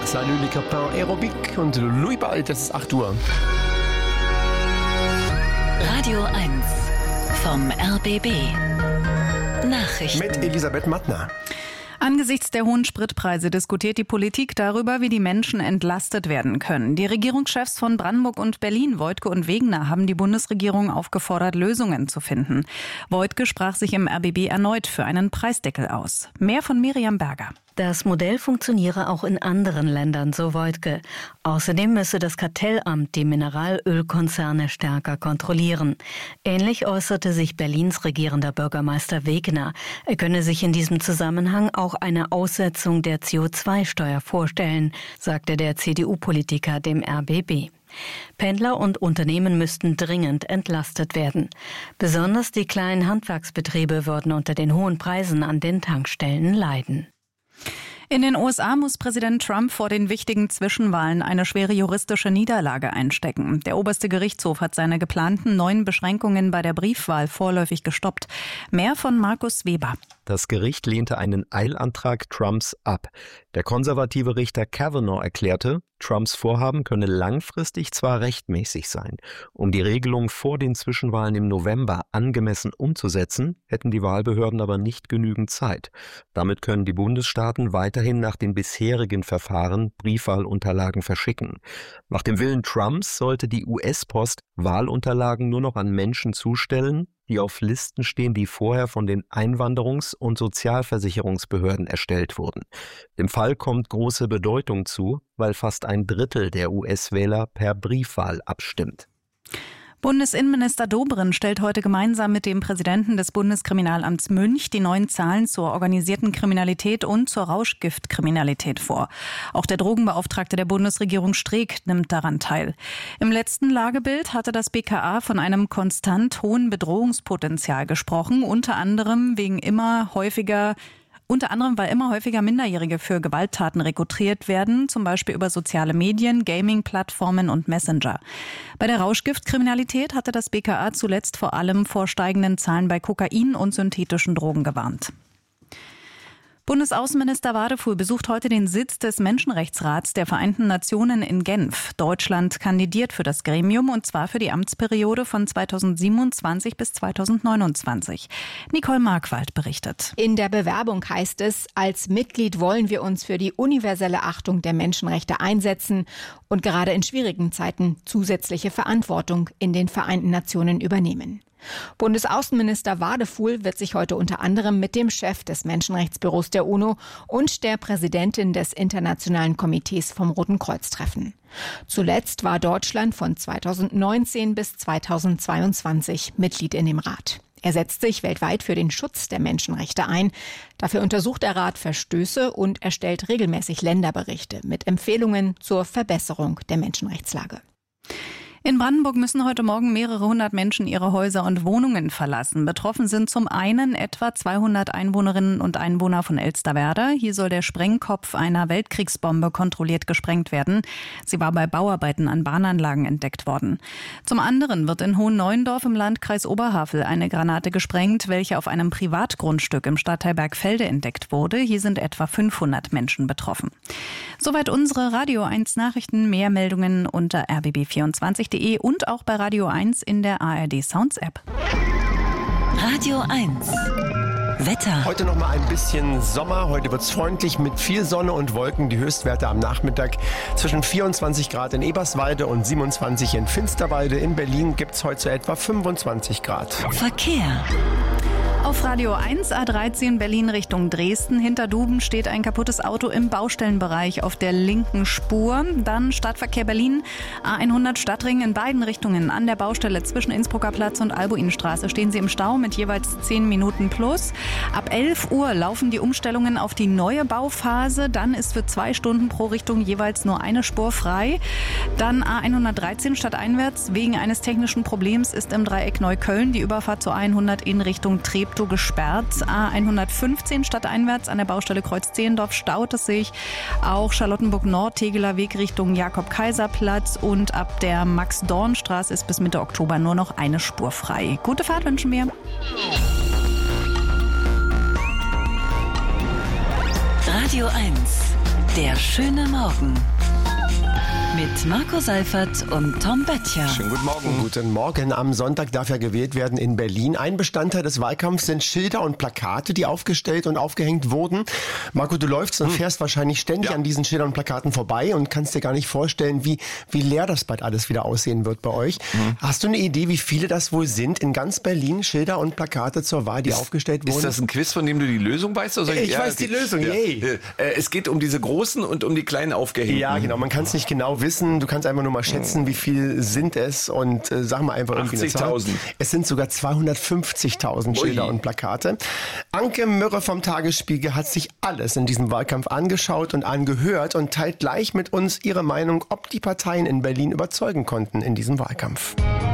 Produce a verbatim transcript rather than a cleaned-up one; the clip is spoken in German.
Salut les copains Aerobic und Louis Bald, das ist acht Uhr. Radio eins vom R B B. Nachrichten. Mit Elisabeth Mattner. Angesichts der hohen Spritpreise diskutiert die Politik darüber, wie die Menschen entlastet werden können. Die Regierungschefs von Brandenburg und Berlin, Woidke und Wegener, haben die Bundesregierung aufgefordert, Lösungen zu finden. Woidke sprach sich im R B B erneut für einen Preisdeckel aus. Mehr von Miriam Berger. Das Modell funktioniere auch in anderen Ländern, so Woidke. Außerdem müsse das Kartellamt die Mineralölkonzerne stärker kontrollieren. Ähnlich äußerte sich Berlins regierender Bürgermeister Wegener. Er könne sich in diesem Zusammenhang auch eine Aussetzung der C O zwei Steuer vorstellen, sagte der C D U-Politiker dem R B B. Pendler und Unternehmen müssten dringend entlastet werden. Besonders die kleinen Handwerksbetriebe würden unter den hohen Preisen an den Tankstellen leiden. In den U S A muss Präsident Trump vor den wichtigen Zwischenwahlen eine schwere juristische Niederlage einstecken. Der oberste Gerichtshof hat seine geplanten neuen Beschränkungen bei der Briefwahl vorläufig gestoppt. Mehr von Markus Weber. Das Gericht lehnte einen Eilantrag Trumps ab. Der konservative Richter Kavanaugh erklärte, Trumps Vorhaben könne langfristig zwar rechtmäßig sein. Um die Regelung vor den Zwischenwahlen im November angemessen umzusetzen, hätten die Wahlbehörden aber nicht genügend Zeit. Damit können die Bundesstaaten weiterhin nach den bisherigen Verfahren Briefwahlunterlagen verschicken. Nach dem Willen Trumps sollte die U S-Post Wahlunterlagen nur noch an Menschen zustellen, die auf Listen stehen, die vorher von den Einwanderungs- und Sozialversicherungsbehörden erstellt wurden. Dem Fall kommt große Bedeutung zu, weil fast ein Drittel der U S-Wähler per Briefwahl abstimmt. Bundesinnenminister Dobrindt stellt heute gemeinsam mit dem Präsidenten des Bundeskriminalamts Münch die neuen Zahlen zur organisierten Kriminalität und zur Rauschgiftkriminalität vor. Auch der Drogenbeauftragte der Bundesregierung Streeck nimmt daran teil. Im letzten Lagebild hatte das B K A von einem konstant hohen Bedrohungspotenzial gesprochen, unter anderem wegen immer häufiger Unter anderem, weil immer häufiger Minderjährige für Gewalttaten rekrutiert werden, zum Beispiel über soziale Medien, Gaming-Plattformen und Messenger. Bei der Rauschgiftkriminalität hatte das B K A zuletzt vor allem vor steigenden Zahlen bei Kokain und synthetischen Drogen gewarnt. Bundesaußenminister Wadefuhl besucht heute den Sitz des Menschenrechtsrats der Vereinten Nationen in Genf. Deutschland kandidiert für das Gremium und zwar für die Amtsperiode von zweitausendsiebenundzwanzig bis zweitausendneunundzwanzig. Nicole Markwald berichtet. In der Bewerbung heißt es, als Mitglied wollen wir uns für die universelle Achtung der Menschenrechte einsetzen und gerade in schwierigen Zeiten zusätzliche Verantwortung in den Vereinten Nationen übernehmen. Bundesaußenminister Wadefuhl wird sich heute unter anderem mit dem Chef des Menschenrechtsbüros der UNO und der Präsidentin des Internationalen Komitees vom Roten Kreuz treffen. Zuletzt war Deutschland von zweitausendneunzehn bis zweitausendzweiundzwanzig Mitglied in dem Rat. Er setzt sich weltweit für den Schutz der Menschenrechte ein. Dafür untersucht der Rat Verstöße und erstellt regelmäßig Länderberichte mit Empfehlungen zur Verbesserung der Menschenrechtslage. In Brandenburg müssen heute Morgen mehrere hundert Menschen ihre Häuser und Wohnungen verlassen. Betroffen sind zum einen etwa zweihundert Einwohnerinnen und Einwohner von Elsterwerda. Hier soll der Sprengkopf einer Weltkriegsbombe kontrolliert gesprengt werden. Sie war bei Bauarbeiten an Bahnanlagen entdeckt worden. Zum anderen wird in Hohenneuendorf im Landkreis Oberhavel eine Granate gesprengt, welche auf einem Privatgrundstück im Stadtteil Bergfelde entdeckt wurde. Hier sind etwa fünfhundert Menschen betroffen. Soweit unsere Radio eins Nachrichten. Mehr Meldungen unter r b b vierundzwanzig punkt de und auch bei Radio eins in der A R D Sounds App. Radio eins. Wetter. Heute noch mal ein bisschen Sommer. Heute wird es freundlich mit viel Sonne und Wolken. Die Höchstwerte am Nachmittag zwischen vierundzwanzig Grad in Eberswalde und siebenundzwanzig in Finsterwalde. In Berlin gibt es heute so etwa fünfundzwanzig Grad. Verkehr. Auf Radio eins A dreizehn Berlin Richtung Dresden. Hinter Duben steht ein kaputtes Auto im Baustellenbereich auf der linken Spur. Dann Stadtverkehr Berlin, A hundert Stadtring in beiden Richtungen. An der Baustelle zwischen Innsbrucker Platz und Albuinstraße stehen Sie im Stau mit jeweils zehn Minuten plus. Ab elf Uhr laufen die Umstellungen auf die neue Bauphase. Dann ist für zwei Stunden pro Richtung jeweils nur eine Spur frei. Dann A hundertdreizehn stadteinwärts. Wegen eines technischen Problems ist im Dreieck Neukölln die Überfahrt zur A hundert in Richtung Treptow gesperrt. A hundertfünfzehn stadteinwärts an der Baustelle Kreuz-Zehlendorf staut es sich. Auch Charlottenburg-Nord, Tegeler Weg Richtung Jakob-Kaiser-Platz und ab der Max-Dorn-Straße ist bis Mitte Oktober nur noch eine Spur frei. Gute Fahrt wünschen wir. Radio eins. Der schöne Morgen. Mit Marco Seifert und Tom Böttcher. Schönen guten Morgen. Guten Morgen. Am Sonntag darf ja gewählt werden in Berlin. Ein Bestandteil des Wahlkampfs sind Schilder und Plakate, die aufgestellt und aufgehängt wurden. Marco, du läufst und fährst wahrscheinlich ständig Ja. an diesen Schildern und Plakaten vorbei und kannst dir gar nicht vorstellen, wie, wie leer das bald alles wieder aussehen wird bei euch. Mhm. Hast du eine Idee, wie viele das wohl sind in ganz Berlin? Schilder und Plakate zur Wahl, die Ist- aufgestellt wurden? Ist das ein Quiz, von dem du die Lösung weißt? Oder soll Ich weiß die Lösung, yay. Äh, Es geht um diese großen und um die kleinen aufgehängten. Ja, genau. Man kann es nicht genau wissen. Du kannst einfach nur mal schätzen, wie viel sind es und äh, sag mal einfach irgendwie eine Zahl. achtzigtausend. Es sind sogar zweihundertfünfzigtausend Ui. Schilder und Plakate. Anke Mürre vom Tagesspiegel hat sich alles in diesem Wahlkampf angeschaut und angehört und teilt gleich mit uns ihre Meinung, ob die Parteien in Berlin überzeugen konnten in diesem Wahlkampf.